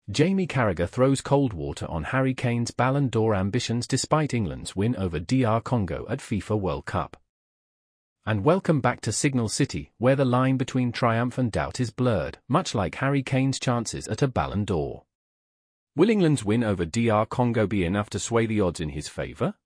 Jamie Carragher throws cold water on Harry Kane's Ballon d'Or ambitions despite England's win over DR Congo at FIFA World Cup. And welcome back to Signal City, where the line between triumph and doubt is blurred, much like Harry Kane's chances at a Ballon d'Or. Will England's win over DR Congo be enough to sway the odds in his favour?